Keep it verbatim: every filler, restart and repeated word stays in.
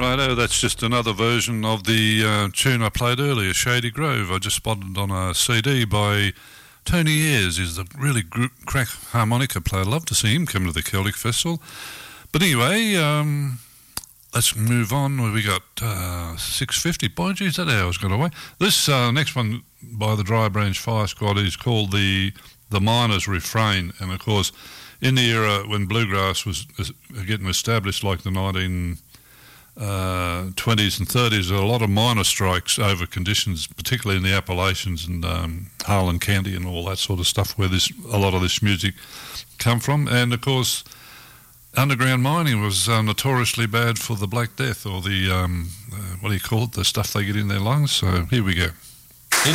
Righto, that's just another version of the uh, tune I played earlier, Shady Grove. I just spotted on a C D by Tony Ayres. He's a really gr- crack harmonica player. I'd love to see him come to the Celtic Festival. But anyway, um, let's move on. We got uh, six fifty. Boy, geez, that hour's gone away. This uh, next one by the Dry Branch Fire Squad is called the the Miners' Refrain. And, of course, in the era when bluegrass was getting established, like the nineteen twenties and thirties, there were a lot of miner strikes over conditions, particularly in the Appalachians and um, Harlan County and all that sort of stuff, where this a lot of this music come from. And, of course, underground mining was uh, notoriously bad for the Black Death, or the, um, uh, what do you call it, the stuff they get in their lungs. So here we go.